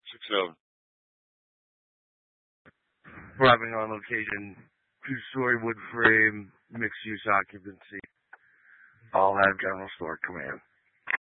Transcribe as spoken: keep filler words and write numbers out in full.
Six seven. Arriving on location, two-story wood frame, mixed-use occupancy. All have general store command.